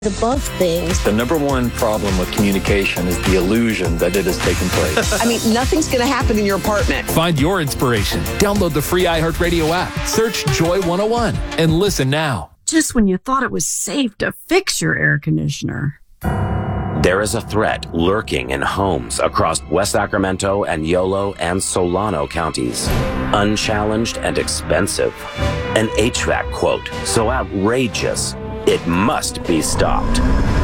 above things. The number one problem with communication is the illusion that it has taken place. I mean, nothing's going to happen in your apartment. Find your inspiration. Download the free iHeartRadio app. Search Joy 101 and listen now. Just when you thought it was safe to fix your air conditioner. There is a threat lurking in homes across West Sacramento and Yolo and Solano counties. Unchallenged and expensive. An HVAC quote so outrageous, it must be stopped.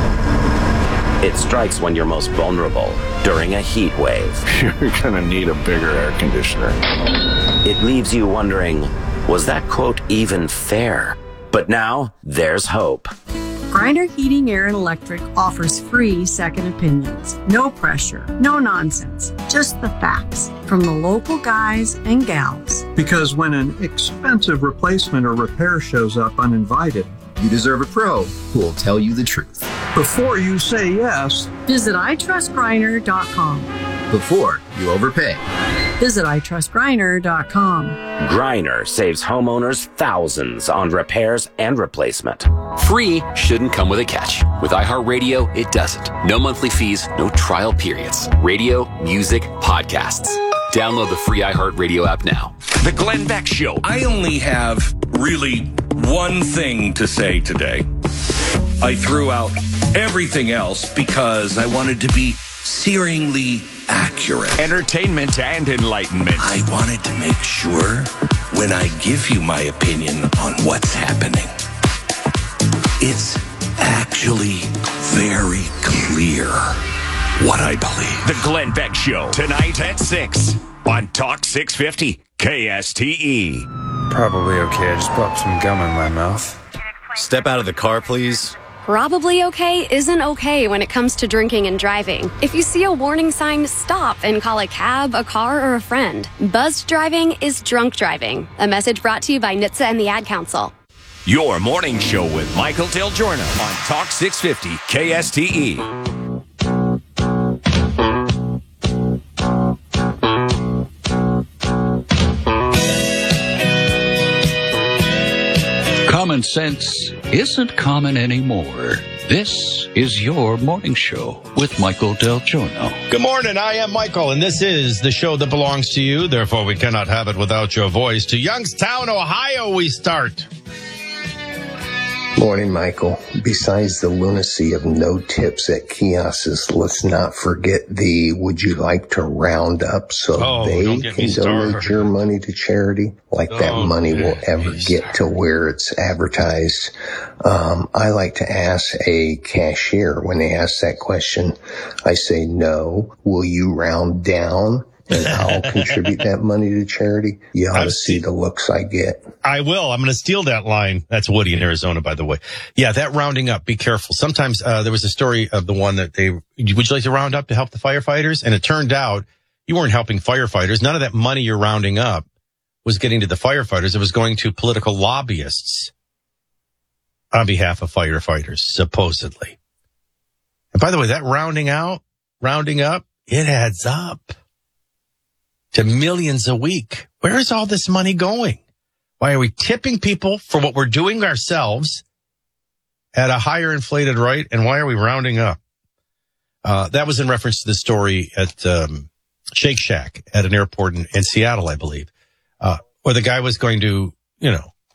It strikes when you're most vulnerable, during a heat wave. You're gonna need a bigger air conditioner. It leaves you wondering, was that quote even fair? But now, there's hope. Griner Heating, Air, and Electric offers free second opinions. No pressure, no nonsense, just the facts from the local guys and gals. Because when an expensive replacement or repair shows up uninvited, you deserve a pro who will tell you the truth. Before you say yes, visit itrustgriner.com. Before you overpay, visit itrustgriner.com. Griner saves homeowners thousands on repairs and replacement. Free shouldn't come with a catch. With iHeartRadio, it doesn't. No monthly fees, no trial periods. Radio, music, podcasts. Download the free iHeartRadio app now. The Glenn Beck Show. I only have really one thing to say today. I threw out everything else because I wanted to be searingly accurate. Entertainment and enlightenment. I wanted to make sure when I give you my opinion on what's happening, it's actually very clear what I believe. The Glenn Beck Show, tonight at 6 on Talk 650 KSTE. Probably okay. I just popped some gum in my mouth. Step out of the car, please. Probably okay isn't okay when it comes to drinking and driving. If you see a warning sign, stop and call a cab, a car, or a friend. Buzzed driving is drunk driving. A message brought to you by NHTSA and the Ad Council. Your morning show with Michael Del Giorno on Talk 650 KSTE. Common sense isn't common anymore. This is your morning show with Michael Del Giorno. Good morning. I am Michael, and this is the show that belongs to you. Therefore, we cannot have it without your voice. To Youngstown, Ohio, we start. Morning, Michael. Besides the lunacy of no tips at kiosks, let's not forget the would you like to round up so they can donate your money to charity? Like that money will ever get to where it's advertised. I like to ask a cashier when they ask that question, I say, no, will you round down? And I'll contribute that money to charity. You ought to see the looks I get. I will. I'm going to steal that line. That's Woody in Arizona, by the way. Yeah, that rounding up, be careful. Sometimes there was a story of the one that would you like to round up to help the firefighters? And it turned out you weren't helping firefighters. None of that money you're rounding up was getting to the firefighters. It was going to political lobbyists on behalf of firefighters, supposedly. And by the way, that rounding up, it adds up to millions a week. Where is all this money going? Why are we tipping people for what we're doing ourselves at a higher inflated rate? And why are we rounding up? That was in reference to the story at Shake Shack at an airport in Seattle, I believe, where the guy was going to, do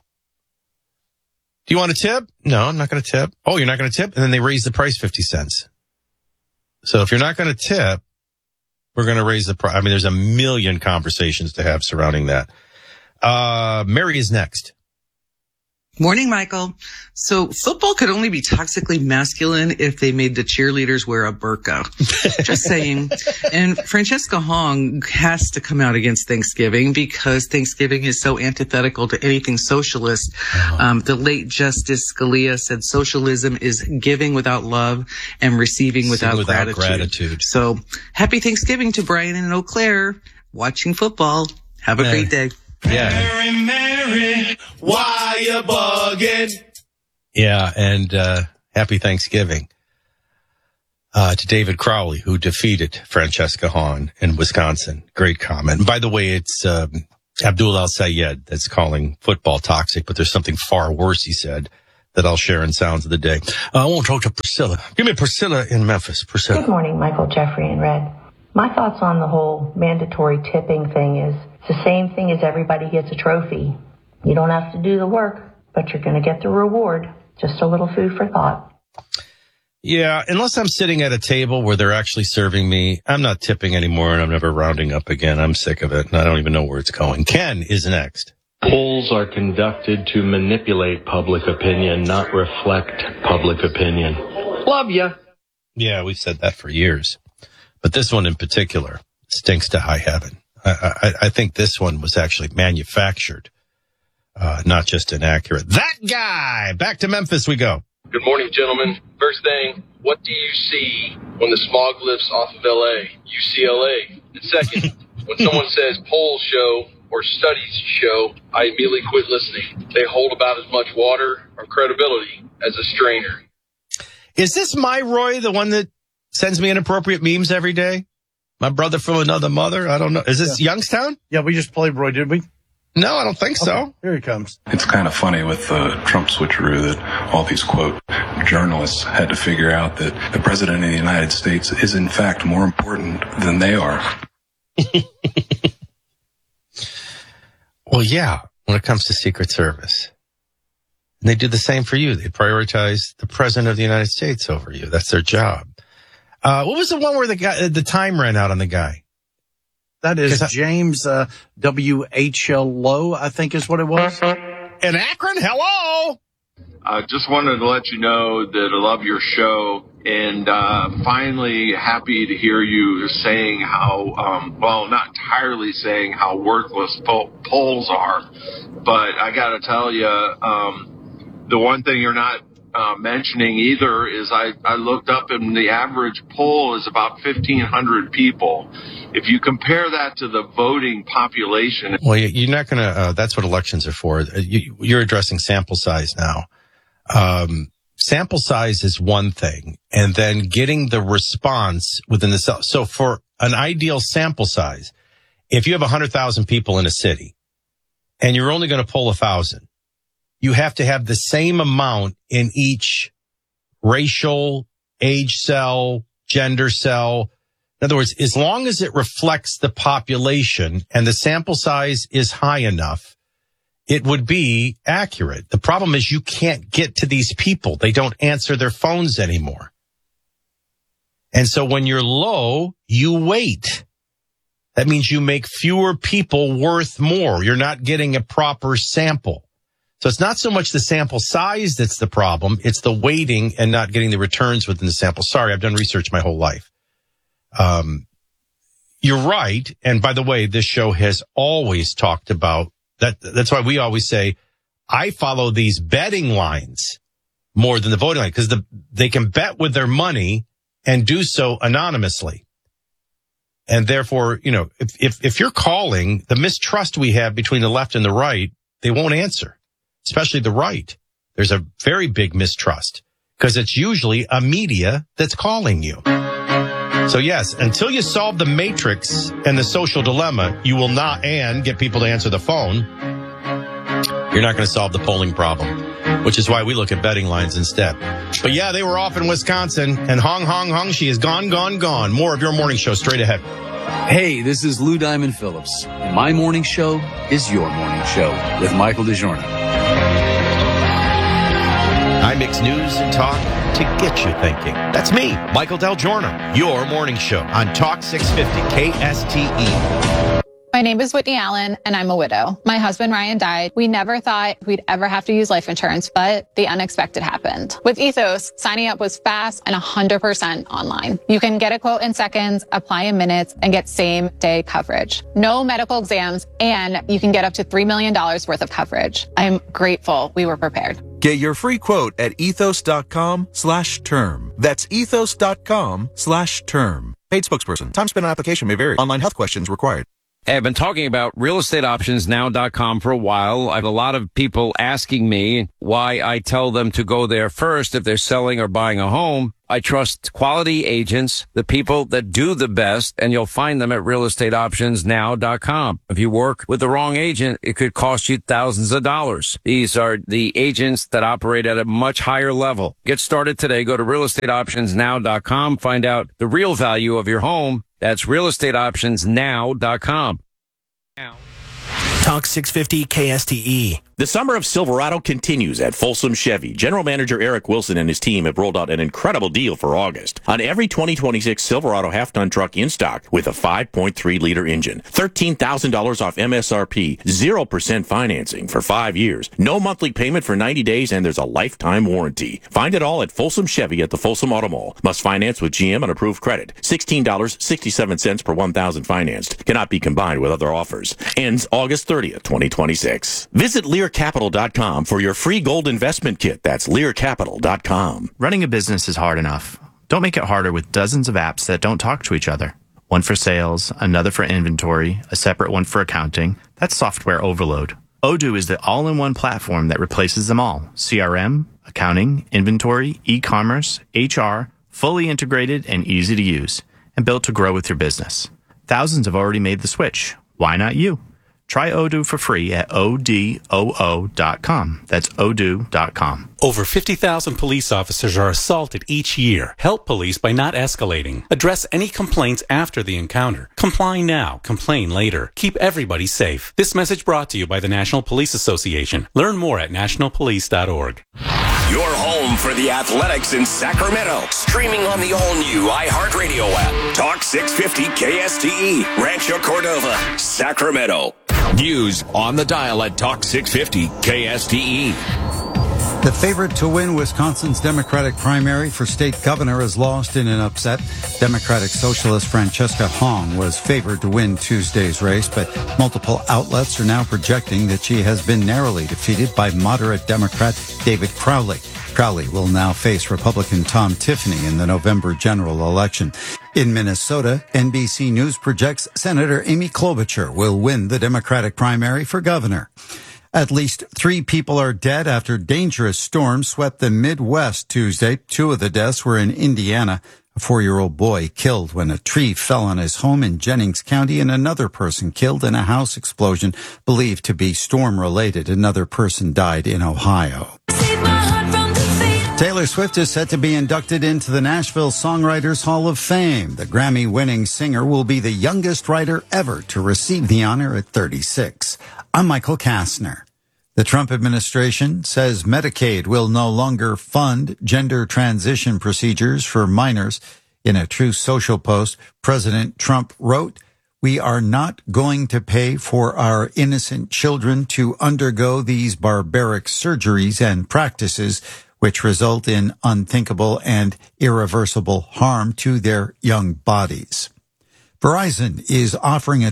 you want a tip? No, I'm not going to tip. Oh, you're not going to tip? And then they raised the price 50 cents. So if you're not going to tip, we're going to raise the price. I mean, there's a million conversations to have surrounding that. Mary is next. Morning, Michael. So football could only be toxically masculine if they made the cheerleaders wear a burqa. Just saying. And Francesca Hong has to come out against Thanksgiving because Thanksgiving is so antithetical to anything socialist. The late Justice Scalia said socialism is giving without love and receiving without gratitude. So happy Thanksgiving to Brian and Eau Claire watching football. Have a great day. Yeah. Mary, why you bugging? Yeah, and happy Thanksgiving to David Crowley, who defeated Francesca Hahn in Wisconsin. Great comment. And by the way, it's Abdul Al-Sayed that's calling football toxic, but there's something far worse, he said, that I'll share in Sounds of the Day. I won't talk to Priscilla. Give me Priscilla in Memphis. Priscilla. Good morning, Michael, Jeffrey, and Red. My thoughts on the whole mandatory tipping thing is it's the same thing as everybody gets a trophy. You don't have to do the work, but you're going to get the reward. Just a little food for thought. Yeah, unless I'm sitting at a table where they're actually serving me, I'm not tipping anymore, and I'm never rounding up again. I'm sick of it, and I don't even know where it's going. Ken is next. Polls are conducted to manipulate public opinion, not reflect public opinion. Love ya. Yeah, we've said that for years. But this one in particular stinks to high heaven. I think this one was actually manufactured, not just inaccurate. That guy! Back to Memphis we go. Good morning, gentlemen. First thing, what do you see when the smog lifts off of L.A.? UCLA. And second, when someone says polls show or studies show, I immediately quit listening. They hold about as much water or credibility as a strainer. Is this my Roy, the one that sends me inappropriate memes every day? My brother from another mother? I don't know. Is this Youngstown? Yeah, we just played Roy, did we? No, I don't think so. Here he comes. It's kind of funny with the Trump switcheroo that all these, quote, journalists had to figure out that the president of the United States is, in fact, more important than they are. Well, yeah, when it comes to Secret Service. And they do the same for you. They prioritize the president of the United States over you. That's their job. What was the one where the time ran out on the guy? That is James W.H.L. Lowe, I think is what it was. In Akron, hello! Just wanted to let you know that I love your show, and finally happy to hear you saying how, well, not entirely saying how worthless polls are, but I got to tell you, the one thing you're not mentioning either is I looked up and the average poll is about 1,500 people. If you compare that to the voting population. Well, you're not going to, that's what elections are for. You're addressing sample size now. Sample size is one thing, and then getting the response within the cell. So for an ideal sample size, if you have 100,000 people in a city and you're only going to poll 1,000, you have to have the same amount in each racial, age cell, gender cell. In other words, as long as it reflects the population and the sample size is high enough, it would be accurate. The problem is you can't get to these people. They don't answer their phones anymore. And so when you're low, you wait. That means you make fewer people worth more. You're not getting a proper sample. So it's not so much the sample size that's the problem. It's the waiting and not getting the returns within the sample. Sorry, I've done research my whole life. You're right. And by the way, this show has always talked about that. That's why we always say, I follow these betting lines more than the voting line, because they can bet with their money and do so anonymously. And therefore, you know, if you're calling, the mistrust we have between the left and the right, they won't answer, especially the right. There's a very big mistrust because it's usually a media that's calling you. So yes, until you solve the matrix and the social dilemma, you will not and get people to answer the phone. You're not going to solve the polling problem, which is why we look at betting lines instead. But yeah, they were off in Wisconsin, and Hong, she is gone. More of your morning show straight ahead. Hey, this is Lou Diamond Phillips. My morning show is your morning show with Michael DeJorno. I mix news and talk to get you thinking. That's me, Michael Del Giorno, your morning show on Talk 650 KSTE. My name is Whitney Allen, and I'm a widow. My husband, Ryan, died. We never thought we'd ever have to use life insurance, but the unexpected happened. With Ethos, signing up was fast and 100% online. You can get a quote in seconds, apply in minutes, and get same-day coverage. No medical exams, and you can get up to $3 million worth of coverage. I'm grateful we were prepared. Get your free quote at ethos.com/term. That's ethos.com/term. Paid spokesperson. Time spent on application may vary. Online health questions required. Hey, I've been talking about realestateoptionsnow.com for a while. I have a lot of people asking me why I tell them to go there first if they're selling or buying a home. I trust quality agents, the people that do the best, and you'll find them at realestateoptionsnow.com. If you work with the wrong agent, it could cost you thousands of dollars. These are the agents that operate at a much higher level. Get started today. Go to realestateoptionsnow.com. Find out the real value of your home. That's realestateoptionsnow.com. Talk 650 KSTE. The summer of Silverado continues at Folsom Chevy. General Manager Eric Wilson and his team have rolled out an incredible deal for August on every 2026 Silverado half-ton truck in stock with a 5.3-liter engine. $13,000 off MSRP, 0% financing for 5 years, no monthly payment for 90 days, and there's a lifetime warranty. Find it all at Folsom Chevy at the Folsom Auto Mall. Must finance with GM on approved credit. $16.67 per 1,000 financed. Cannot be combined with other offers. Ends August 30th, 2026. Visit LearCapital.com for your free gold investment kit. That's LearCapital.com. Running a business is hard enough. Don't make it harder with dozens of apps that don't talk to each other. One for sales, another for inventory, a separate one for accounting. That's software overload. Odoo is the all-in-one platform that replaces them all. CRM, accounting, inventory, e-commerce, HR, fully integrated and easy to use, and built to grow with your business. Thousands have already made the switch. Why not you? Try Odoo for free at odoo.com. That's odoo.com. Over 50,000 police officers are assaulted each year. Help police by not escalating. Address any complaints after the encounter. Comply now, complain later. Keep everybody safe. This message brought to you by the National Police Association. Learn more at nationalpolice.org. Your home for the Athletics in Sacramento. Streaming on the all-new iHeartRadio app. Talk 650 KSTE. Rancho Cordova, Sacramento. News on the dial at Talk 650 KSTE. The favorite to win Wisconsin's Democratic primary for state governor is lost in an upset. Democratic Socialist Francesca Hong was favored to win Tuesday's race, but multiple outlets are now projecting that she has been narrowly defeated by moderate Democrat David Crowley. Crowley will now face Republican Tom Tiffany in the November general election. In Minnesota, NBC News projects Senator Amy Klobuchar will win the Democratic primary for governor. At least 3 people are dead after dangerous storms swept the Midwest Tuesday. 2 of the deaths were in Indiana. A 4-year-old boy killed when a tree fell on his home in Jennings County, and another person killed in a house explosion believed to be storm-related. Another person died in Ohio. Taylor Swift is set to be inducted into the Nashville Songwriters Hall of Fame. The Grammy-winning singer will be the youngest writer ever to receive the honor at 36. I'm Michael Kastner. The Trump administration says Medicaid will no longer fund gender transition procedures for minors. In a Truth Social post, President Trump wrote, "We are not going to pay for our innocent children to undergo these barbaric surgeries and practices which result in unthinkable and irreversible harm to their young bodies." Verizon is offering a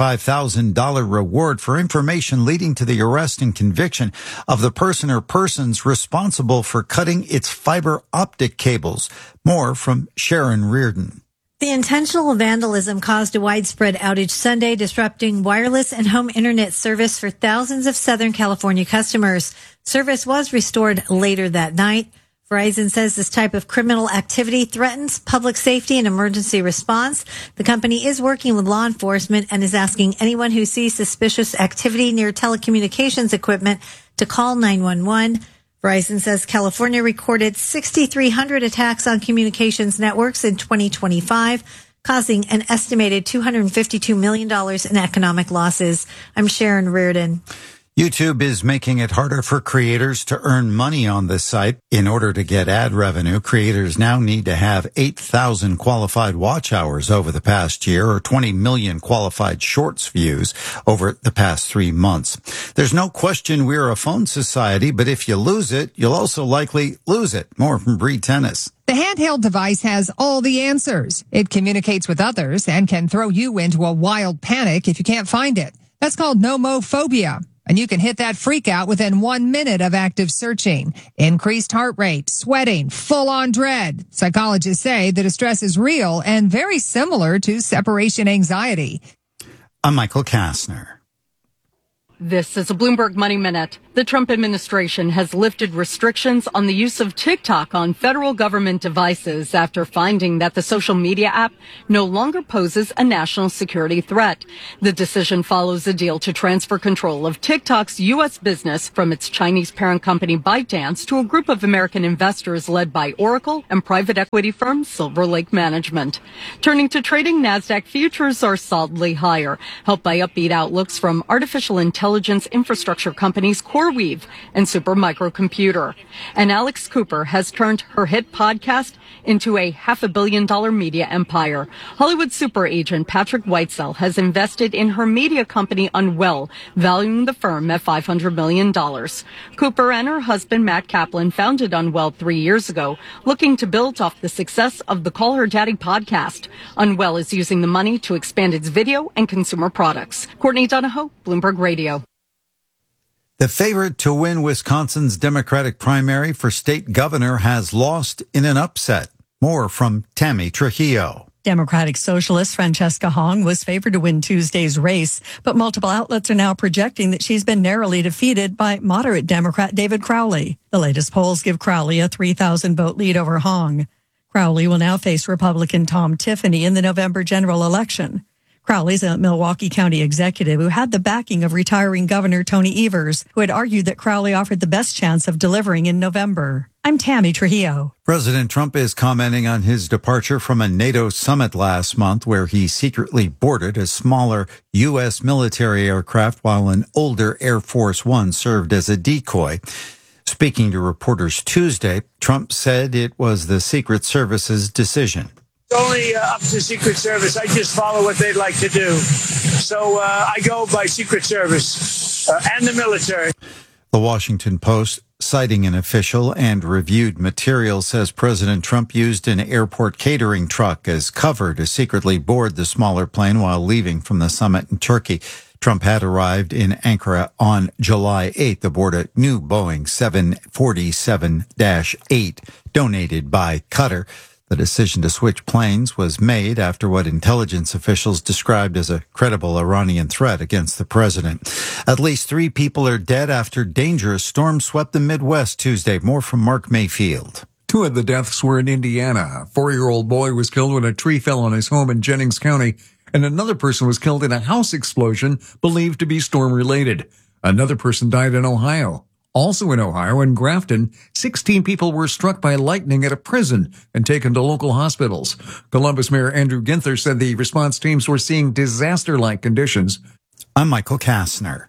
$25,000 reward for information leading to the arrest and conviction of the person or persons responsible for cutting its fiber optic cables. More from Sharon Reardon. The intentional vandalism caused a widespread outage Sunday, disrupting wireless and home internet service for thousands of Southern California customers. Service was restored later that night. Verizon says this type of criminal activity threatens public safety and emergency response. The company is working with law enforcement and is asking anyone who sees suspicious activity near telecommunications equipment to call 911. Verizon says California recorded 6,300 attacks on communications networks in 2025, causing an estimated $252 million in economic losses. I'm Sharon Reardon. YouTube is making it harder for creators to earn money on this site. In order to get ad revenue, creators now need to have 8,000 qualified watch hours over the past year, or 20 million qualified shorts views over the past 3 months. There's no question we're a phone society, but if you lose it, you'll also likely lose it. More from Bree Tennis. The handheld device has all the answers. It communicates with others and can throw you into a wild panic if you can't find it. That's called nomophobia. And you can hit that freak out within 1 minute of active searching. Increased heart rate, sweating, full-on dread. Psychologists say the distress is real and very similar to separation anxiety. I'm Michael Kastner. This is a Bloomberg Money Minute. The Trump administration has lifted restrictions on the use of TikTok on federal government devices after finding that the social media app no longer poses a national security threat. The decision follows a deal to transfer control of TikTok's U.S. business from its Chinese parent company ByteDance to a group of American investors led by Oracle and private equity firm Silver Lake Management. Turning to trading, NASDAQ futures are solidly higher, helped by upbeat outlooks from artificial intelligence infrastructure companies CoreWeave and Supermicro Computer. And Alex Cooper has turned her hit podcast into a $500 million media empire. Hollywood super agent Patrick Whitesell has invested in her media company Unwell, valuing the firm at $500 million. Cooper and her husband Matt Kaplan founded Unwell 3 years ago, looking to build off the success of the Call Her Daddy podcast. Unwell is using the money to expand its video and consumer products. Courtney Donahoe, Bloomberg Radio. The favorite to win Wisconsin's Democratic primary for state governor has lost in an upset. More from Tammy Trujillo. Democratic Socialist Francesca Hong was favored to win Tuesday's race, but multiple outlets are now projecting that she's been narrowly defeated by moderate Democrat David Crowley. The latest polls give Crowley a 3,000 vote lead over Hong. Crowley will now face Republican Tom Tiffany in the November general election. Crowley's a Milwaukee County executive who had the backing of retiring Governor Tony Evers, who had argued that Crowley offered the best chance of delivering in November. I'm Tammy Trujillo. President Trump is commenting on his departure from a NATO summit last month where he secretly boarded a smaller U.S. military aircraft while an older Air Force One served as a decoy. Speaking to reporters Tuesday, Trump said it was the Secret Service's decision. It's only up to Secret Service. I just follow what they'd like to do. So I go by Secret Service and the military. The Washington Post, citing an official and reviewed material, says President Trump used an airport catering truck as cover to secretly board the smaller plane while leaving from the summit in Turkey. Trump had arrived in Ankara on July 8th aboard a new Boeing 747-8 donated by Qatar. The decision to switch planes was made after what intelligence officials described as a credible Iranian threat against the president. At least 3 people are dead after dangerous storm swept the Midwest Tuesday. More from Mark Mayfield. 2 of the deaths were in Indiana. A 4-year-old boy was killed when a tree fell on his home in Jennings County, and another person was killed in a house explosion believed to be storm-related. Another person died in Ohio. Also in Ohio, in Grafton, 16 people were struck by lightning at a prison and taken to local hospitals. Columbus Mayor Andrew Ginther said the response teams were seeing disaster-like conditions. I'm Michael Kastner.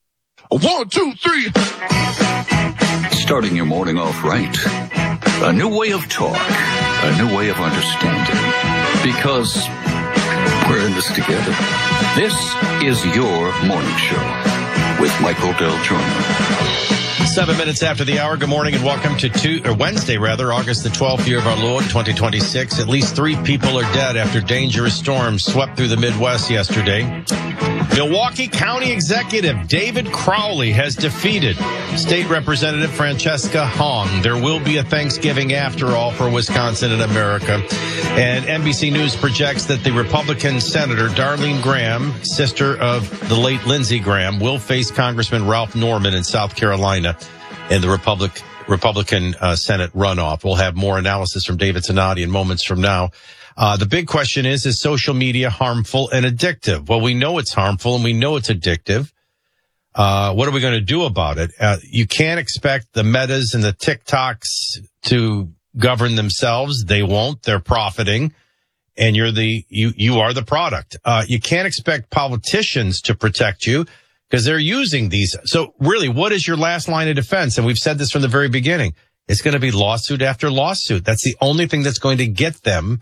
1, 2, 3. Starting your morning off right. A new way of talk. A new way of understanding. Because we're in this together. This is your morning show with Michael Del Giorno. 7 minutes after the hour. Good morning and welcome to Wednesday, August the 12th, year of our Lord, 2026. At least 3 people are dead after dangerous storms swept through the Midwest yesterday. Milwaukee County Executive David Crowley has defeated State Representative Francesca Hong. There will be a Thanksgiving after all for Wisconsin and America. And NBC News projects that the Republican Senator Darlene Graham, sister of the late Lindsey Graham, will face Congressman Ralph Norman in South Carolina in the Republican Senate runoff. We'll have more analysis from David Zanotti in moments from now. The big question is social media harmful and addictive? Well, we know it's harmful and we know it's addictive. What are we going to do about it? You can't expect the Metas and the TikToks to govern themselves. They won't. They're profiting. And you are the product. You can't expect politicians to protect you because they're using these. So really, what is your last line of defense? And we've said this from the very beginning. It's going to be lawsuit after lawsuit. That's the only thing that's going to get them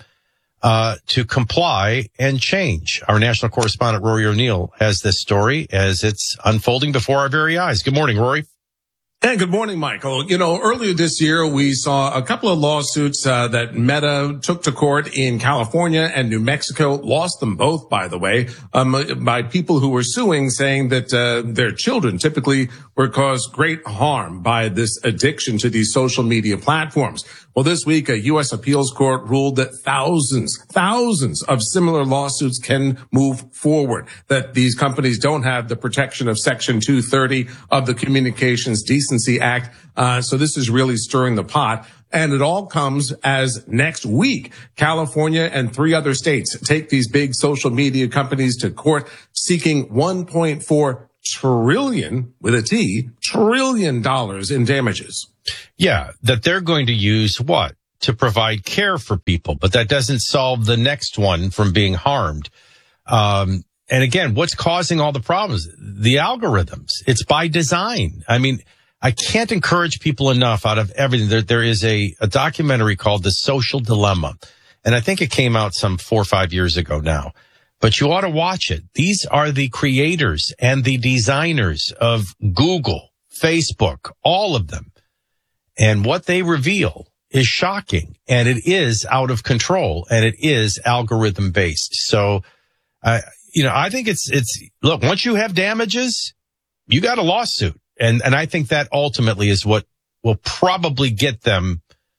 to comply and change. Our national correspondent, Rory O'Neill, has this story as it's unfolding before our very eyes. Good morning, Rory. And good morning, Michael. You know, earlier this year, we saw a couple of lawsuits that Meta took to court in California and New Mexico, lost them both, by the way, by people who were suing, saying that their children typically or cause great harm by this addiction to these social media platforms. Well, this week, a U.S. appeals court ruled that thousands of similar lawsuits can move forward, that these companies don't have the protection of Section 230 of the Communications Decency Act. So this is really stirring the pot. And it all comes as next week, California and 3 other states take these big social media companies to court seeking $1.4 trillion, with a T, trillion dollars in damages. Yeah, that they're going to use what? To provide care for people, but that doesn't solve the next one from being harmed. And again, what's causing all the problems? The algorithms. It's by design. I mean, I can't encourage people enough out of everything. There is a documentary called The Social Dilemma, and I think it came out some 4 or 5 years ago now, but you ought to watch it. These are the creators and the designers of Google, Facebook, all of them. And what they reveal is shocking, and it is out of control, and it is algorithm based. So, I think it's, look, once you have damages, you got a lawsuit. And I think that ultimately is what will probably get them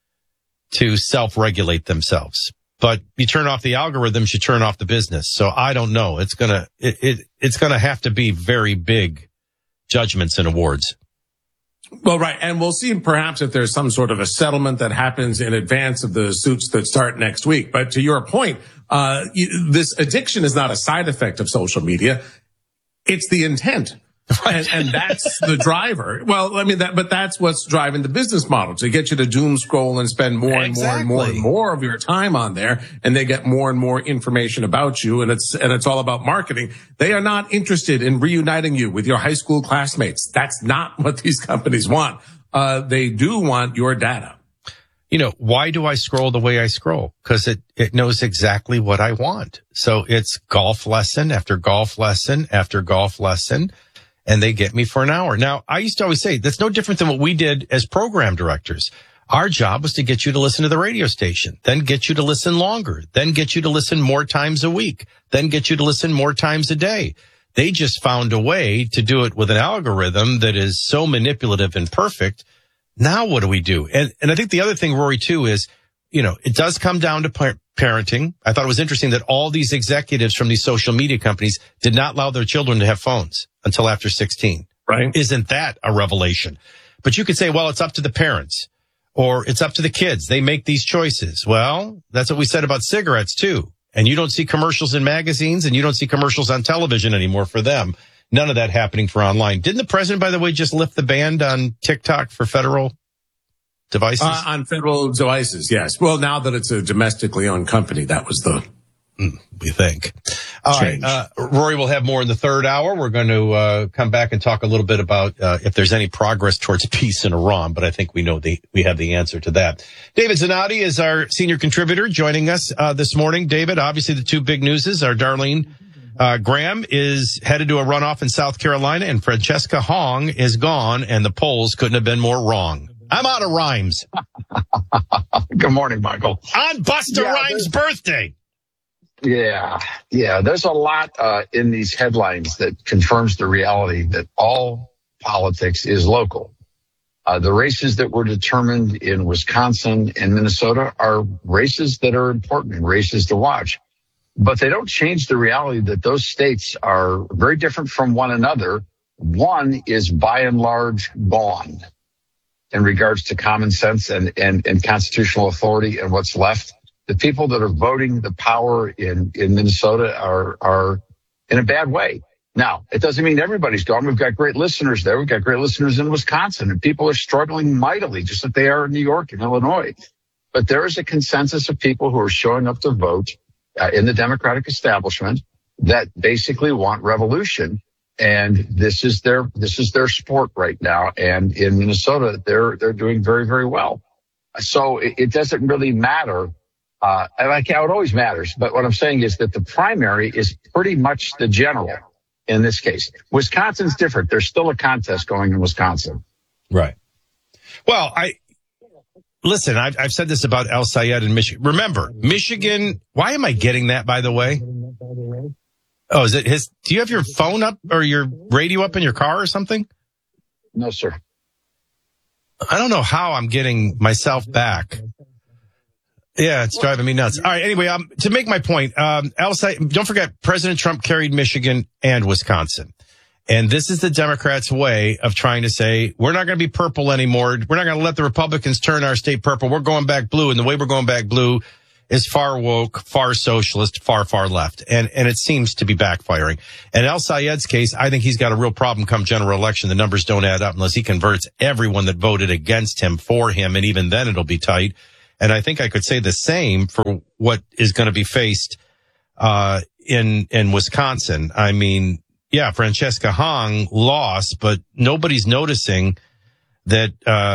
to self-regulate themselves. But you turn off the algorithms, you turn off the business. So I don't know. It's gonna have to be very big judgments and awards. Well, right. And we'll see perhaps if there's some sort of a settlement that happens in advance of the suits that start next week. But to your point, this addiction is not a side effect of social media. It's the intent. And that's the driver. Well, I mean, but that's what's driving the business model, to get you to doom scroll and spend more and more of your time on there. And they get more and more information about you. And it's all about marketing. They are not interested in reuniting you with your high school classmates. That's not what these companies want. They do want your data. Why do I scroll the way I scroll? Because it knows exactly what I want. So it's golf lesson after golf lesson after golf lesson. And they get me for an hour. Now, I used to always say that's no different than what we did as program directors. Our job was to get you to listen to the radio station, then get you to listen longer, then get you to listen more times a week, then get you to listen more times a day. They just found a way to do it with an algorithm that is so manipulative and perfect. Now what do we do? And I think the other thing, Rory, too, is, it does come down to parenting. I thought it was interesting that all these executives from these social media companies did not allow their children to have phones until after 16. Right. Isn't that a revelation? But you could say, well, it's up to the parents or it's up to the kids. They make these choices. Well, that's what we said about cigarettes too. And you don't see commercials in magazines and you don't see commercials on television anymore for them. None of that happening for online. Didn't the president, by the way, just lift the ban on TikTok for federal devices? On federal devices, yes. Well, now that it's a domestically owned company, that was the we think. All right, Rory, we'll have more in the third hour. We're going to come back and talk a little bit about if there's any progress towards peace in Iran, but I think we have the answer to that. David Zanotti is our senior contributor joining us this morning. David, obviously the two big newses are Darlene Graham is headed to a runoff in South Carolina, and Francesca Hong is gone, and the polls couldn't have been more wrong. I'm out of rhymes. Good morning, Michael. On Busta Rhymes' birthday. Yeah. There's a lot in these headlines that confirms the reality that all politics is local. The races that were determined in Wisconsin and Minnesota are races that are important, races to watch. But they don't change the reality that those states are very different from one another. One is by and large gone in regards to common sense and constitutional authority and what's left. The people that are voting the power in Minnesota are in a bad way. Now, it doesn't mean everybody's gone. We've got great listeners there. We've got great listeners in Wisconsin, and people are struggling mightily, just like they are in New York and Illinois. But there is a consensus of people who are showing up to vote in the Democratic establishment that basically want revolution. And this is their sport right now. And in Minnesota, they're doing very, very well. So it doesn't really matter. Like how it always matters. But what I'm saying is that the primary is pretty much the general in this case. Wisconsin's different. There's still a contest going in Wisconsin. Right. Well, listen, I've said this about El Sayed in Michigan. Remember, Michigan, why am I getting that, by the way? Oh, is it do you have your phone up or your radio up in your car or something? No, sir. I don't know how I'm getting myself back. Yeah, it's driving me nuts. All right. Anyway, to make my point, don't forget President Trump carried Michigan and Wisconsin. And this is the Democrats' way of trying to say, we're not going to be purple anymore. We're not going to let the Republicans turn our state purple. We're going back blue. And the way we're going back blue is far woke, far socialist, far, far left. And it seems to be backfiring. And El Sayed's case, I think he's got a real problem come general election. The numbers don't add up unless he converts everyone that voted against him for him. And even then it'll be tight. And I think I could say the same for what is going to be faced, in Wisconsin. I mean, yeah, Francesca Hong lost, but nobody's noticing that,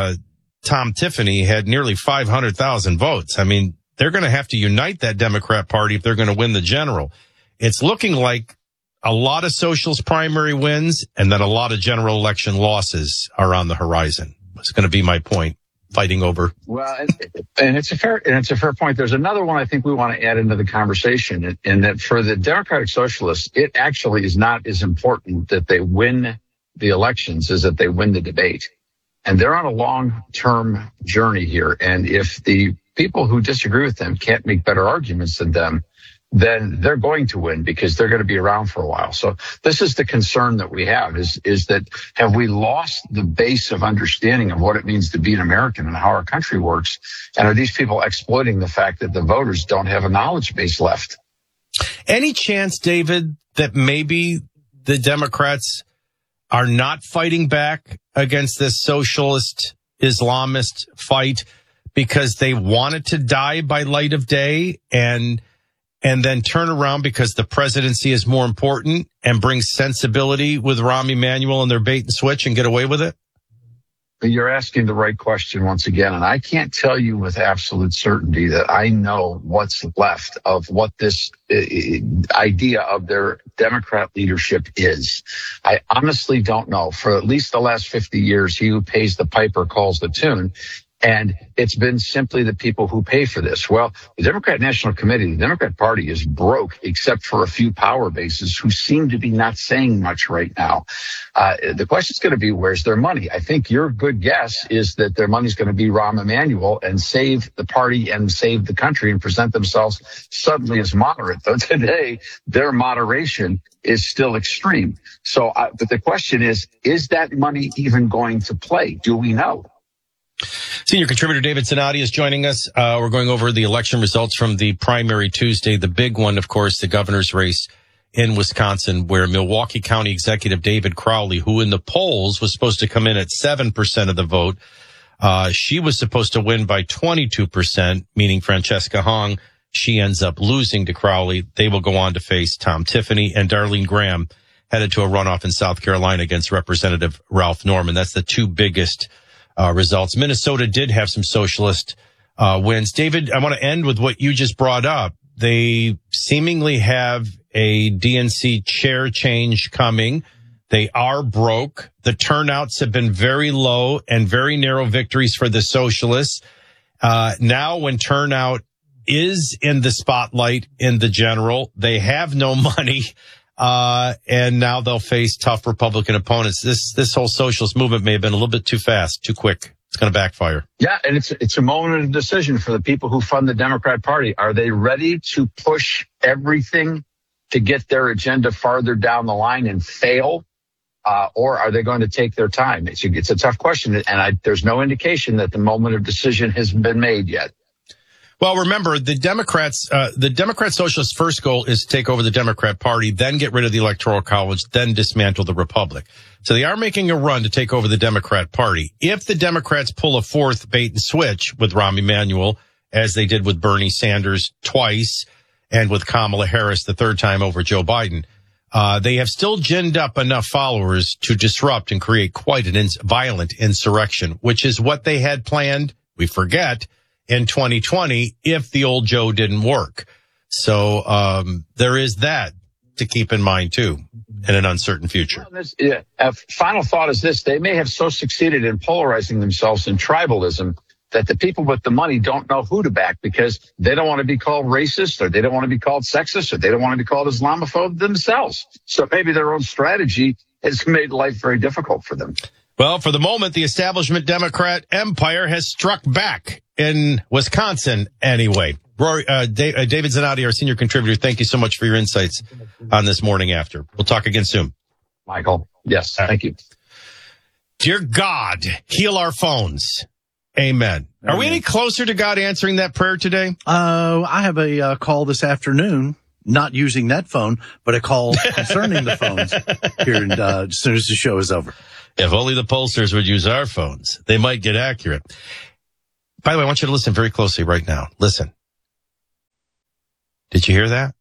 Tom Tiffany had nearly 500,000 votes. I mean, they're going to have to unite that Democrat Party if they're going to win the general. It's looking like a lot of socialist primary wins and then a lot of general election losses are on the horizon. It's going to be my point. Fighting over. Well, and it's a fair point. There's another one I think we want to add into the conversation, in that for the Democratic Socialists, it actually is not as important that they win the elections as that they win the debate. And they're on a long-term journey here. And if the people who disagree with them can't make better arguments than them, then they're going to win because they're going to be around for a while. So this is the concern that we have is that have we lost the base of understanding of what it means to be an American and how our country works? And are these people exploiting the fact that the voters don't have a knowledge base left? Any chance, David, that maybe the Democrats are not fighting back against this socialist Islamist fight because they want it to die by light of day and then turn around because the presidency is more important and bring sensibility with Rahm Emanuel and their bait and switch and get away with it? You're asking the right question once again, and I can't tell you with absolute certainty that I know what's left of what this idea of their Democrat leadership is. I honestly don't know. For at least the last 50 years, he who pays the piper calls the tune. And it's been simply the people who pay for this. Well, the Democrat National Committee, the Democrat Party is broke except for a few power bases who seem to be not saying much right now. The question is going to be, where's their money? I think your good guess is that their money is going to be Rahm Emanuel and save the party and save the country and present themselves suddenly as moderate. Though today, their moderation is still extreme. So, but the question is that money even going to play? Do we know? Senior contributor David Sinati is joining us. We're going over the election results from the primary Tuesday. The big one, of course, the governor's race in Wisconsin, where Milwaukee County Executive David Crowley, who in the polls was supposed to come in at 7% of the vote, she was supposed to win by 22%, meaning Francesca Hong. She ends up losing to Crowley. They will go on to face Tom Tiffany, and Darlene Graham headed to a runoff in South Carolina against Representative Ralph Norman. That's the two biggest results. Minnesota did have some socialist wins. David, I want to end with what you just brought up. They seemingly have a DNC chair change coming. They are broke. The turnouts have been very low and very narrow victories for the socialists. Now when turnout is in the spotlight in the general, they have no money. And now they'll face tough Republican opponents. This whole socialist movement may have been a little bit too fast, too quick. It's going to backfire. Yeah, and it's a moment of decision for the people who fund the Democrat Party. Are they ready to push everything to get their agenda farther down the line and fail? Or are they going to take their time? It's a tough question, and there's no indication that the moment of decision has been made yet. Well, remember, the Democrat Socialist first goal is to take over the Democrat Party, then get rid of the Electoral College, then dismantle the Republic. So they are making a run to take over the Democrat Party. If the Democrats pull a fourth bait and switch with Rahm Emanuel, as they did with Bernie Sanders twice, and with Kamala Harris the third time over Joe Biden, they have still ginned up enough followers to disrupt and create quite an violent insurrection, which is what they had planned, we forget, in 2020 if the old Joe didn't work. So there is that to keep in mind, too, in an uncertain future. Final thought is this. They may have so succeeded in polarizing themselves in tribalism that the people with the money don't know who to back because they don't want to be called racist or they don't want to be called sexist or they don't want to be called Islamophobe themselves. So maybe their own strategy has made life very difficult for them. Well, for the moment, the establishment Democrat empire has struck back in Wisconsin anyway. Rory, David Zanotti, our senior contributor, thank you so much for your insights on this morning after. We'll talk again soon. Michael. Yes, thank you. Dear God, heal our phones. Amen. Are we any closer to God answering that prayer today? I have a call this afternoon, not using that phone, but a call concerning the phones here as soon as the show is over. If only the pollsters would use our phones, they might get accurate. By the way, I want you to listen very closely right now. Listen. Did you hear that?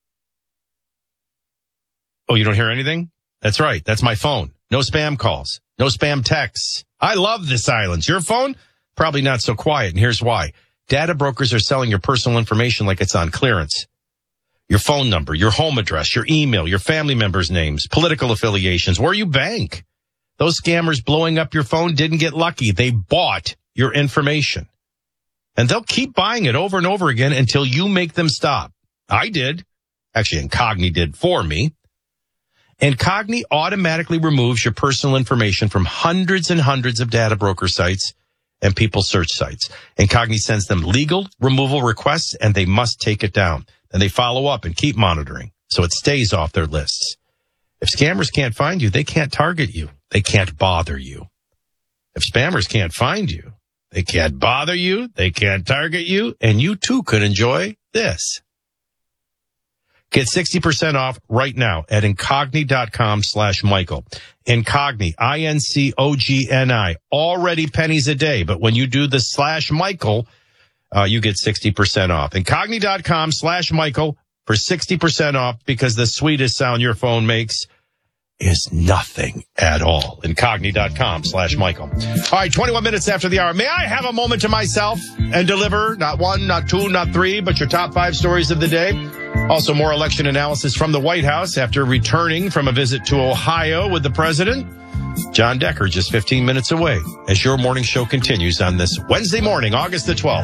Oh, you don't hear anything? That's right. That's my phone. No spam calls. No spam texts. I love the silence. Your phone? Probably not so quiet. And here's why. Data brokers are selling your personal information like it's on clearance. Your phone number, your home address, your email, your family members' names, political affiliations, where you bank. Those scammers blowing up your phone didn't get lucky. They bought your information. And they'll keep buying it over and over again until you make them stop. I did. Actually, Incogni did for me. Incogni automatically removes your personal information from hundreds and hundreds of data broker sites and people search sites. Incogni sends them legal removal requests, and they must take it down. And they follow up and keep monitoring so it stays off their lists. If scammers can't find you, they can't target you. They can't bother you. If spammers can't find you, they can't bother you. They can't target you. And you too could enjoy this. Get 60% off right now at incogni.com/Michael. Incogni, INCOGNI, already pennies a day. But when you do the /Michael, you get 60% off. Incogni.com/Michael for 60% off, because the sweetest sound your phone makes is nothing at all. Incogni.com/Michael. All right, 21 minutes after the hour. May I have a moment to myself and deliver not one, not two, not three, but your top 5 stories of the day? Also, more election analysis from the White House after returning from a visit to Ohio with the president. John Decker just 15 minutes away as your morning show continues on this Wednesday morning, August the 12th.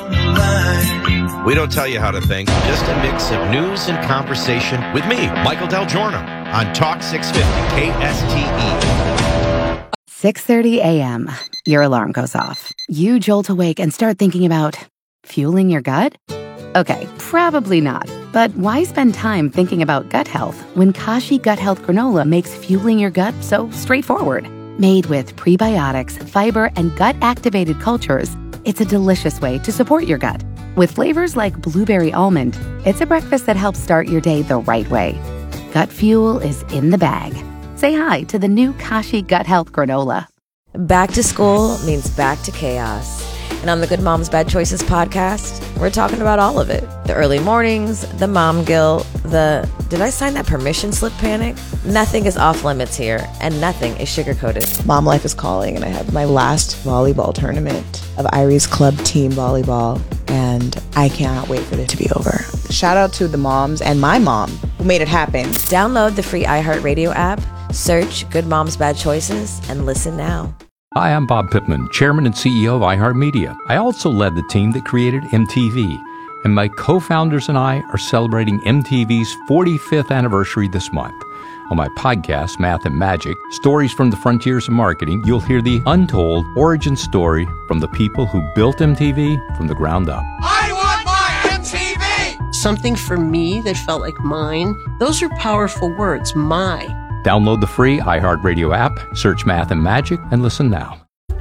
We don't tell you how to think, just a mix of news and conversation with me, Michael Del Giorno, on Talk 650 KSTE. 6:30 a.m. Your alarm goes off. You jolt awake and start thinking about fueling your gut? Okay, probably not. But why spend time thinking about gut health when Kashi Gut Health Granola makes fueling your gut so straightforward? Made with prebiotics, fiber, and gut-activated cultures, it's a delicious way to support your gut. With flavors like blueberry almond, it's a breakfast that helps start your day the right way. Gut fuel is in the bag. Say hi to the new Kashi Gut Health Granola. Back to school means back to chaos. And on the Good Moms Bad Choices podcast, we're talking about all of it. The early mornings, the mom guilt, the did I sign that permission slip panic? Nothing is off limits here, and nothing is sugar-coated. Mom life is calling, and I have my last volleyball tournament of Irie's Club Team Volleyball, and I cannot wait for it to be over. Shout out to the moms and my mom who made it happen. Download the free iHeartRadio app, search Good Moms Bad Choices, and listen now. Hi, I'm Bob Pittman, Chairman and CEO of iHeartMedia. I also led the team that created MTV, and my co-founders and I are celebrating MTV's 45th anniversary this month. On my podcast, Math and Magic, Stories from the Frontiers of Marketing, you'll hear the untold origin story from the people who built MTV from the ground up. I want my MTV! Something for me that felt like mine. Those are powerful words, my. Download the free iHeartRadio app, search Math and Magic, and listen now.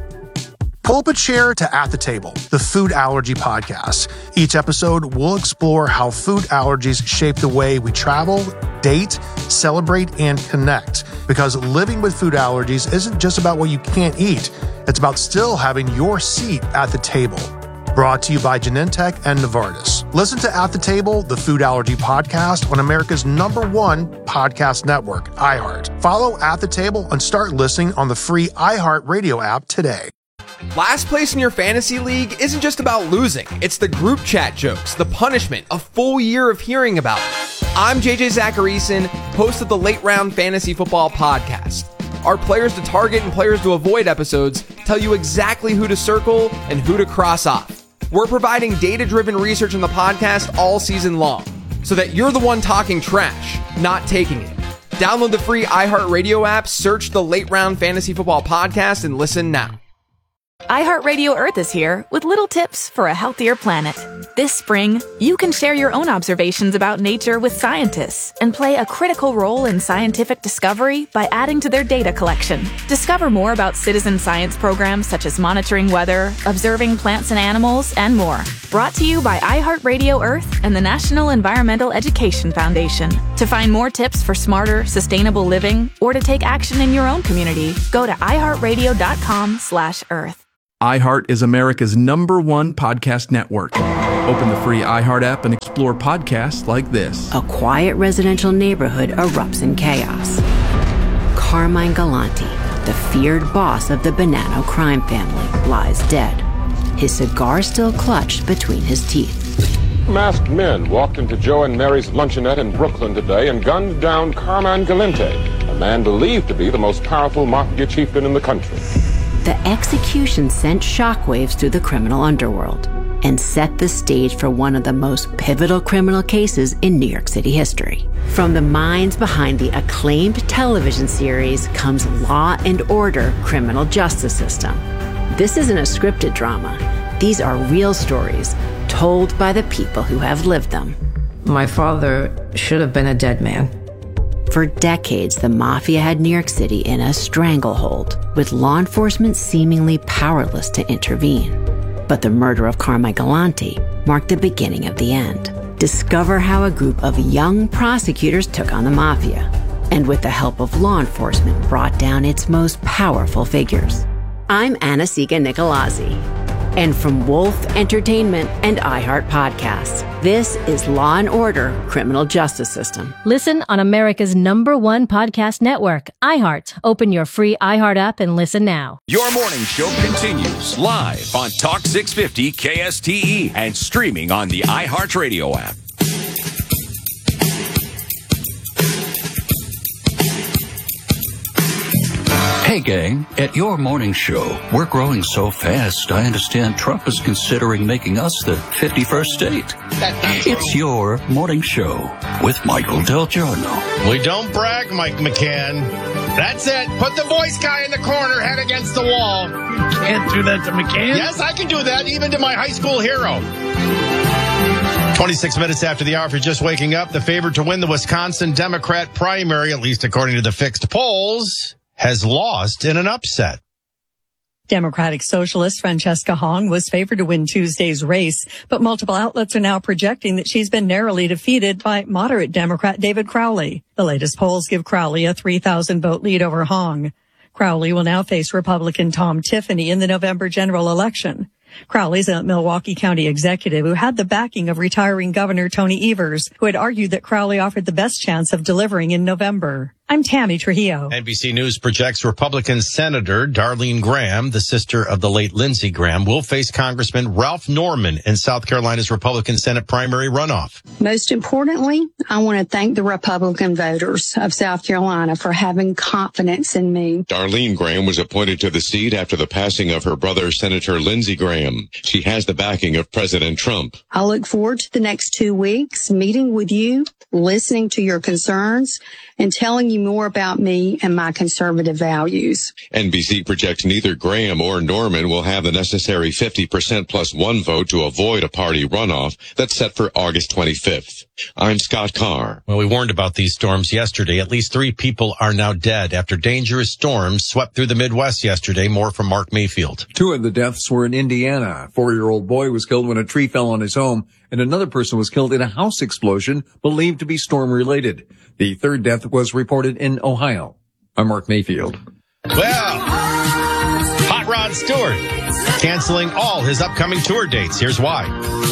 Pull up a chair to At the Table, the food allergy podcast. Each episode, we'll explore how food allergies shape the way we travel, date, celebrate, and connect. Because living with food allergies isn't just about what you can't eat. It's about still having your seat at the table. Brought to you by Genentech and Novartis. Listen to At the Table, the food allergy podcast on America's #1 podcast network, iHeart. Follow At the Table and start listening on the free iHeart Radio app today. Last place in your fantasy league isn't just about losing. It's the group chat jokes, the punishment, a full year of hearing about it. I'm JJ Zacharyson, host of the Late Round Fantasy Football Podcast. Our players to target and players to avoid episodes tell you exactly who to circle and who to cross off. We're providing data-driven research on the podcast all season long so that you're the one talking trash, not taking it. Download the free iHeartRadio app, search the Late Round Fantasy Football Podcast, and listen now. iHeartRadio Earth is here with little tips for a healthier planet. This spring, you can share your own observations about nature with scientists and play a critical role in scientific discovery by adding to their data collection. Discover more about citizen science programs such as monitoring weather, observing plants and animals, and more. Brought to you by iHeartRadio Earth and the National Environmental Education Foundation. To find more tips for smarter, sustainable living or to take action in your own community, go to iHeartRadio.com/Earth. iHeart is America's #1 podcast network. Open the free iHeart app and explore podcasts like this. A quiet residential neighborhood erupts in chaos. Carmine Galante, the feared boss of the Bonanno crime family, lies dead, his cigar still clutched between his teeth. Masked men walked into Joe and Mary's luncheonette in Brooklyn today and gunned down Carmine Galante, a man believed to be the most powerful mafia chieftain in the country. The execution sent shockwaves through the criminal underworld and set the stage for one of the most pivotal criminal cases in New York City history. From the minds behind the acclaimed television series comes Law and Order: Criminal Justice System. This isn't a scripted drama. These are real stories told by the people who have lived them. My father should have been a dead man. For decades, the mafia had New York City in a stranglehold, with law enforcement seemingly powerless to intervene. But the murder of Carmine Galante marked the beginning of the end. Discover how a group of young prosecutors took on the mafia, and with the help of law enforcement, brought down its most powerful figures. I'm Anna-Sigga Nicolazzi. And from Wolf Entertainment and iHeart Podcasts, this is Law and Order: Criminal Justice System. Listen on America's #1 podcast network, iHeart. Open your free iHeart app and listen now. Your morning show continues live on Talk 650 KSTE and streaming on the iHeartRadio app. Hey gang, at your morning show, we're growing so fast, I understand Trump is considering making us the 51st state. It's your morning show with Michael Del Giorno. We don't brag, Mike McCann. That's it. Put the voice guy in the corner, head against the wall. You can't do that to McCann? Yes, I can do that, even to my high school hero. 26 minutes after the hour, if you're just waking up, the favorite to win the Wisconsin Democrat primary, at least according to the fixed polls, has lost in an upset. Democratic Socialist Francesca Hong was favored to win Tuesday's race, but multiple outlets are now projecting that she's been narrowly defeated by moderate Democrat David Crowley. The latest polls give Crowley a 3,000 vote lead over Hong. Crowley will now face Republican Tom Tiffany in the November general election. Crowley's a Milwaukee County executive who had the backing of retiring Governor Tony Evers, who had argued that Crowley offered the best chance of delivering in November. I'm Tammy Trujillo. NBC News projects Republican Senator Darlene Graham, the sister of the late Lindsey Graham, will face Congressman Ralph Norman in South Carolina's Republican Senate primary runoff. Most importantly, I want to thank the Republican voters of South Carolina for having confidence in me. Darlene Graham was appointed to the seat after the passing of her brother, Senator Lindsey Graham. She has the backing of President Trump. I look forward to the next 2 weeks, meeting with you, listening to your concerns, and telling you more about me and my conservative values. NBC projects neither Graham or Norman will have the necessary 50% plus one vote to avoid a party runoff that's set for August 25th. I'm Scott Carr. Well, we warned about these storms yesterday. At least 3 people are now dead after dangerous storms swept through the Midwest yesterday. More from Mark Mayfield. 2 of the deaths were in Indiana. A 4-year-old boy was killed when a tree fell on his home, and another person was killed in a house explosion believed to be storm-related. The 3rd death was reported in Ohio. I'm Mark Mayfield. Well, Hot Rod Stewart canceling all his upcoming tour dates. Here's why.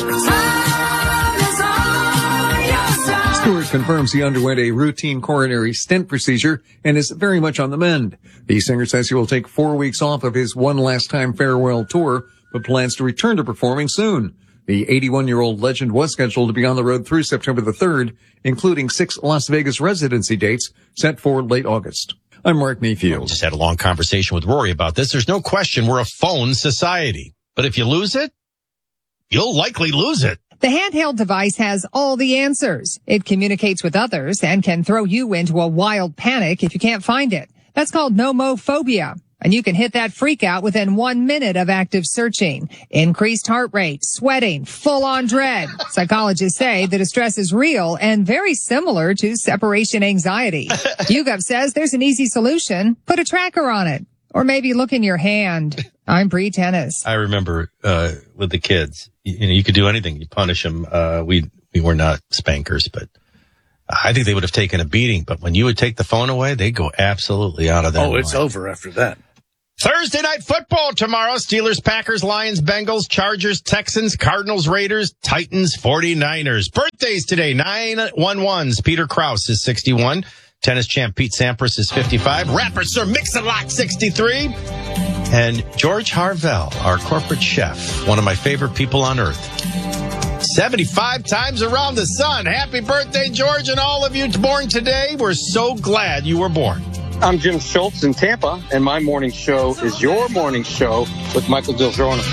Stewart confirms he underwent a routine coronary stent procedure and is very much on the mend. The singer says he will take 4 weeks off of his one last time farewell tour, but plans to return to performing soon. The 81-year-old legend was scheduled to be on the road through September the 3rd, including 6 Las Vegas residency dates set for late August. I'm Mark Mayfield. Just had a long conversation with Rory about this. There's no question we're a phone society. But if you lose it, you'll likely lose it. The handheld device has all the answers. It communicates with others and can throw you into a wild panic if you can't find it. That's called nomophobia. And you can hit that freak out within 1 minute of active searching. Increased heart rate, sweating, full-on dread. Psychologists say the distress is real and very similar to separation anxiety. YouGov says there's an easy solution. Put a tracker on it. Or maybe look in your hand. I'm Bree Tennis. I remember with the kids, you could do anything. You punish them. We were not spankers, but I think they would have taken a beating. But when you would take the phone away, they'd go absolutely out of their mind. It's over after that. Thursday night football tomorrow. Steelers, Packers, Lions, Bengals, Chargers, Texans, Cardinals, Raiders, Titans, 49ers. Birthdays today, 911s. Peter Krause is 61. Tennis champ Pete Sampras is 55. Rapper Sir Mix-a-Lot, 63. And George Harvell, our corporate chef, one of my favorite people on earth, 75 times around the sun. Happy birthday, George, and all of you born today. We're so glad you were born. I'm Jim Schultz in Tampa, and my morning show is your morning show with Michael Del Giorno.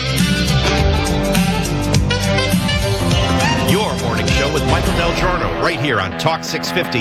Your morning show with Michael Del Giorno, right here on Talk 650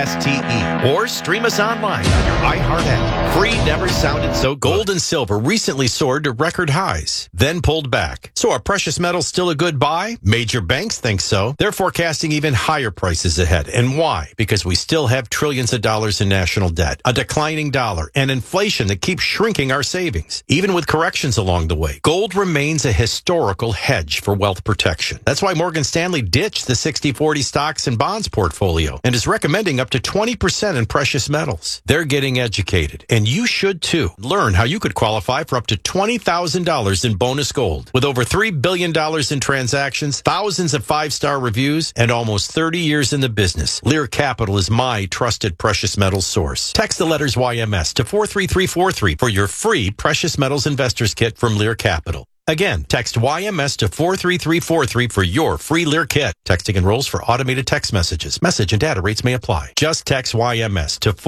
KSTE. Or stream us online on your iHeart app. Free never sounded so good. Gold and silver recently soared to record highs, then pulled back. So are precious metals still a good buy? Major banks think so. They're forecasting even higher prices ahead. And why? Because we still have trillions of dollars in national debt, a declining dollar, and inflation that keeps shrinking our savings. Even with corrections along the way, gold remains a historical hedge for wealth protection. That's why Morgan Stanley ditched the 60-40 stocks and bonds portfolio and is recommending up to 20% in precious metals. They're getting educated, and you should too. Learn how you could qualify for up to $20,000 in bonus gold. With over $3 billion in transactions, thousands of 5-star reviews, and almost 30 years in the business, Lear Capital is my trusted precious metals source. Text the letters YMS to 43343 for your free precious metals investors kit from Lear Capital. Again, text YMS to 43343 for your free Lear kit. Texting enrolls for automated text messages. Message and data rates may apply. Just text YMS to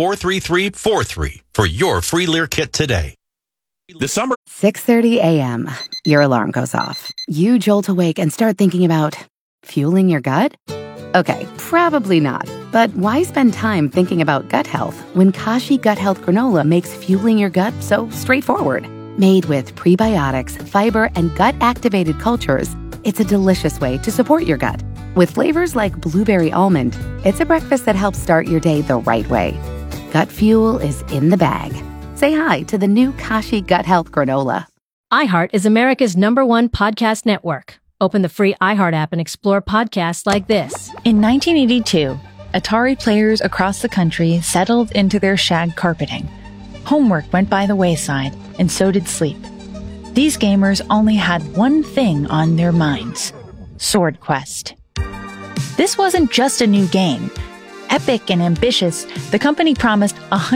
43343 for your free Lear kit today. This summer, 6:30 a.m. Your alarm goes off. You jolt awake and start thinking about fueling your gut? Okay, probably not. But why spend time thinking about gut health when Kashi Gut Health Granola makes fueling your gut so straightforward? Made with prebiotics, fiber, and gut-activated cultures, it's a delicious way to support your gut. With flavors like blueberry almond, it's a breakfast that helps start your day the right way. Gut fuel is in the bag. Say hi to the new Kashi Gut Health Granola. iHeart is America's #1 podcast network. Open the free iHeart app and explore podcasts like this. In 1982, Atari players across the country settled into their shag carpeting. Homework went by the wayside, and so did sleep. These gamers only had one thing on their minds: Sword Quest. This wasn't just a new game. Epic and ambitious, the company promised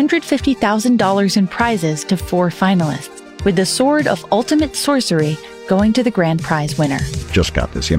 $150,000 in prizes to 4 finalists, with the Sword of Ultimate Sorcery going to the grand prize winner. Just got this,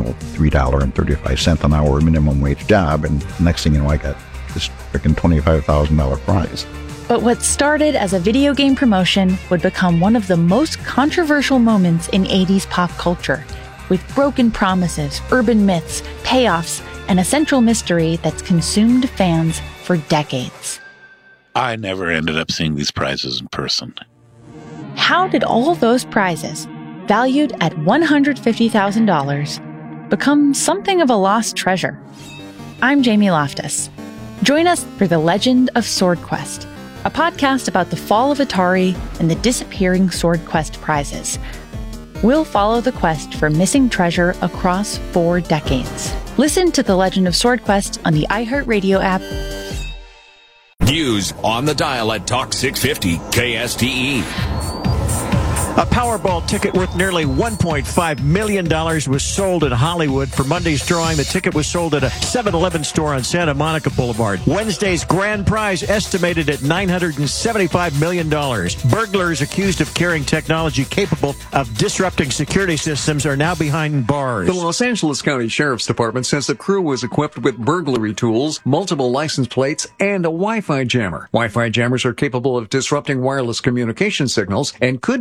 $3.35 an hour minimum wage job, and next thing you know, I got this freaking $25,000 prize. But what started as a video game promotion would become one of the most controversial moments in 80s pop culture, with broken promises, urban myths, payoffs, and a central mystery that's consumed fans for decades. I never ended up seeing these prizes in person. How did all those prizes, valued at $150,000, become something of a lost treasure? I'm Jamie Loftus. Join us for The Legend of Sword Quest, a podcast about the fall of Atari and the disappearing Sword Quest prizes. We'll follow the quest for missing treasure across 4 decades. Listen to The Legend of Sword Quest on the iHeartRadio app. News on the dial at Talk 650 KSTE. A Powerball ticket worth nearly $1.5 million was sold in Hollywood. For Monday's drawing, the ticket was sold at a 7-Eleven store on Santa Monica Boulevard. Wednesday's grand prize estimated at $975 million. Burglars accused of carrying technology capable of disrupting security systems are now behind bars. The Los Angeles County Sheriff's Department says the crew was equipped with burglary tools, multiple license plates, and a Wi-Fi jammer. Wi-Fi jammers are capable of disrupting wireless communication signals and could be used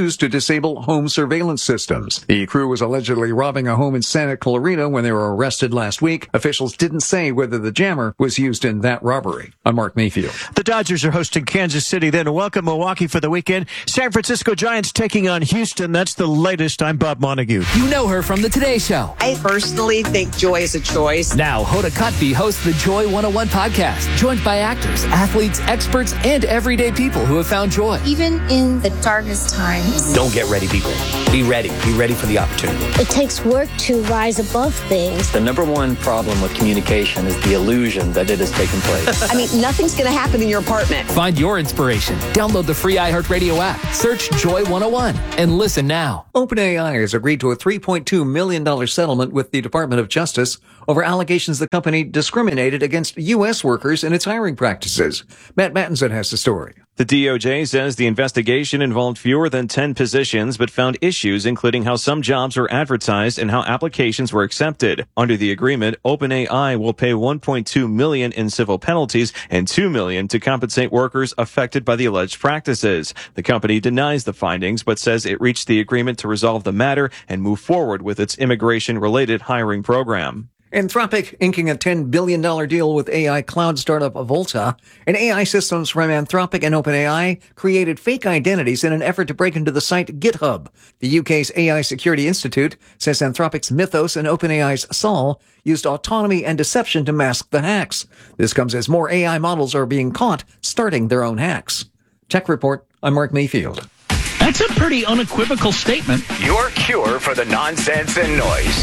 used to disable home surveillance systems. The crew was allegedly robbing a home in Santa Clarita when they were arrested last week. Officials didn't say whether the jammer was used in that robbery. I'm Mark Mayfield. The Dodgers are hosting Kansas City, then welcome Milwaukee for the weekend. San Francisco Giants taking on Houston. That's the latest. I'm Bob Montague. You know her from the Today Show. I personally think joy is a choice. Now, Hoda Kotb hosts the Joy 101 podcast, joined by actors, athletes, experts, and everyday people who have found joy. Even in the darkest times. Don't get ready, be ready. Be ready. Be ready for the opportunity. It takes work to rise above things. The number one problem with communication is the illusion that it has taken place. I mean, nothing's going to happen in your apartment. Find your inspiration. Download the free iHeartRadio app. Search Joy 101 and listen now. OpenAI has agreed to a $3.2 million settlement with the Department of Justice over allegations the company discriminated against U.S. workers in its hiring practices. Matt Mattinson has the story. The DOJ says the investigation involved fewer than 10 positions, but found issues including how some jobs were advertised and how applications were accepted. Under the agreement, OpenAI will pay $1.2 million in civil penalties and $2 million to compensate workers affected by the alleged practices. The company denies the findings, but says it reached the agreement to resolve the matter and move forward with its immigration-related hiring program. Anthropic inking a $10 billion deal with AI cloud startup Volta, and AI systems from Anthropic and OpenAI created fake identities in an effort to break into the site GitHub. The UK's AI Security Institute says Anthropic's Mythos and OpenAI's Sol used autonomy and deception to mask the hacks. This comes as more AI models are being caught starting their own hacks. Tech Report, I'm Mark Mayfield. That's a pretty unequivocal statement. Your cure for the nonsense and noise.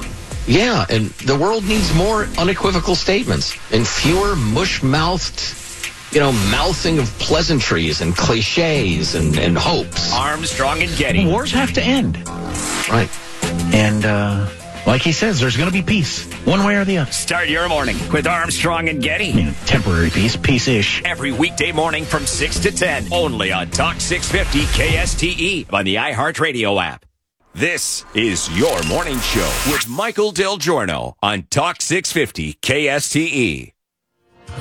Yeah, and the world needs more unequivocal statements and fewer mush-mouthed, mouthing of pleasantries and cliches and hopes. Armstrong and Getty. Wars have to end. Right. And, like he says, there's going to be peace, one way or the other. Start your morning with Armstrong and Getty. Temporary peace, peace-ish. Every weekday morning from 6 to 10, only on Talk 650 KSTE on the iHeartRadio app. This is your morning show with Michael Del Giorno on Talk 650 KSTE.